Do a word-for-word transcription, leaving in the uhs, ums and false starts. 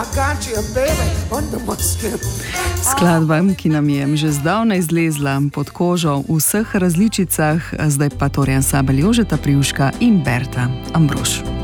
Skladba, ki nam je že zdavnaj zlezla pod kožo v vseh različicah, zdaj pa torej ansambel Jožeta Privška in Berta Ambrož.